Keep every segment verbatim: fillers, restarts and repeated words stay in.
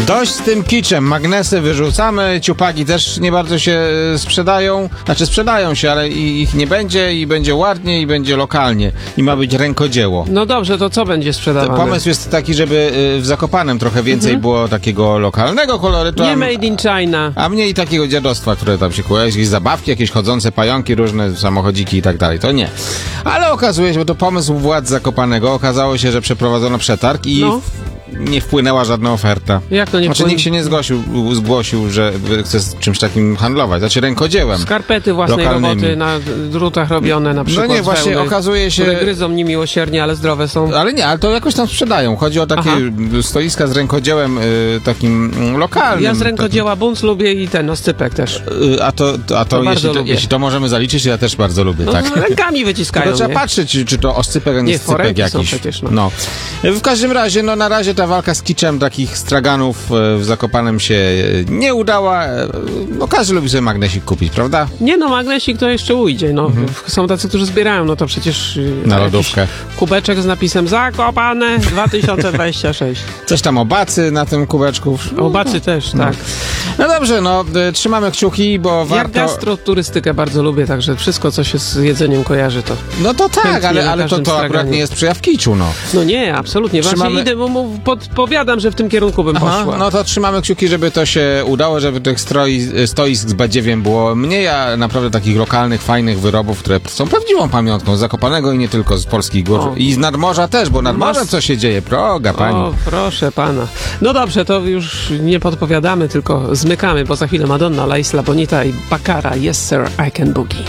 Dość z tym kiczem. Magnesy wyrzucamy, ciupagi też nie bardzo się sprzedają. Znaczy sprzedają się, ale ich nie będzie i będzie ładnie i będzie lokalnie. I ma być rękodzieło. No dobrze, to co będzie sprzedawane? Pomysł jest taki, żeby w Zakopanem trochę więcej mhm. było takiego lokalnego kolorytu. Nie made in China. A mniej takiego dziadostwa, które tam się kuje. Jakieś zabawki, jakieś chodzące pająki, różne samochodziki i tak dalej. To nie. Ale okazuje się, bo to pomysł władz Zakopanego. Okazało się, że przeprowadzono przetarg i no. nie wpłynęła żadna oferta. Jak to nie Znaczy wpłyn... nikt się nie zgłosił, zgłosił, że chce z czymś takim handlować. Znaczy rękodziełem. Skarpety własnej lokalnymi. roboty na drutach robione na przykład. No nie, właśnie wełny, okazuje się... które gryzą niemiłosiernie, ale zdrowe są. Ale nie, ale to jakoś tam sprzedają. Chodzi o takie Aha. stoiska z rękodziełem y, takim lokalnym. Ja z rękodzieła takim... Bunc lubię i ten oscypek też. Y, a to, a to, to jeśli, to, jeśli to możemy zaliczyć, ja też bardzo lubię. No, tak. Rękami wyciskają. To trzeba patrzeć, czy, czy to oscypek, a nie, nie scypek jakiś. Przecież, no. no. W każdym razie, no na razie ta walka z kiczem takich straganów w Zakopanem się nie udała. No każdy lubi sobie magnesik kupić, prawda? Nie no, magnesik to jeszcze ujdzie. No. Mhm. Są tacy, którzy zbierają, no to przecież... Na lodówkę. Kubeczek z napisem Zakopane dwa tysiące dwadzieścia sześć. Coś tam o bacy na tym kubeczku. O bacy też, no. tak. No dobrze, no trzymamy kciuki, bo warto... Ja gastroturystykę bardzo lubię, także wszystko, co się z jedzeniem kojarzy, to... No to tak, ale, ale to, to akurat nie jest przejaw kiczu, no. No nie, absolutnie. Właśnie trzymamy... idę, bo mu podpowiadam, że w tym kierunku bym Aha, poszła. No to trzymamy kciuki, żeby to się udało, żeby tych stroi, stoisk z badziewiem było mniej, a naprawdę takich lokalnych, fajnych wyrobów, które są prawdziwą pamiątką z Zakopanego i nie tylko z polskich gór. O. I z nadmorza też, bo nad morzem co się dzieje? Proga, pani. O, proszę pana. No dobrze, to już nie podpowiadamy, tylko zmykamy, bo za chwilę Madonna, La Isla Bonita i Baccara, Yes Sir, I Can Boogie.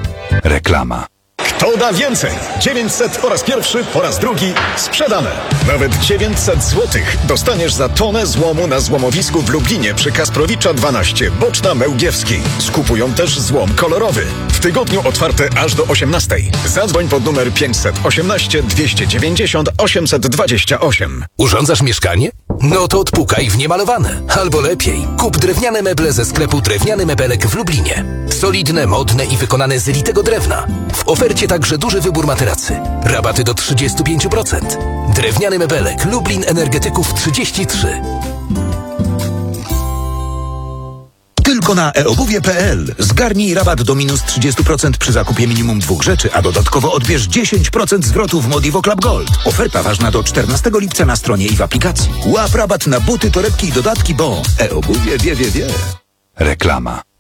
Reklama. Kto da więcej? dziewięćset po raz pierwszy, po raz drugi sprzedane. Nawet dziewięćset złotych dostaniesz za tonę złomu na złomowisku w Lublinie przy Kasprowicza dwanaście, Boczna Mełgiewskiej. Skupują też złom kolorowy. W tygodniu otwarte aż do osiemnastej. Zadzwoń pod numer pięćset osiemnaście dwieście dziewięćdziesiąt osiemset dwadzieścia osiem. Urządzasz mieszkanie? No to odpukaj w niemalowane. Albo lepiej, kup drewniane meble ze sklepu Drewniany Mebelek w Lublinie. Solidne, modne i wykonane z litego drewna. W ofercie także duży wybór materacy. Rabaty do trzydzieści pięć procent. Drewniany Mebelek, Lublin Energetyków trzydzieści trzy. Tylko na e obuwie kropka pe el. Zgarnij rabat do minus trzydzieści procent przy zakupie minimum dwóch rzeczy, a dodatkowo odbierz dziesięć procent zwrotu w Modivo Club Gold. Oferta ważna do czternastego lipca na stronie i w aplikacji. Łap rabat na buty, torebki i dodatki, bo e obuwie wie, wie, wie. Reklama.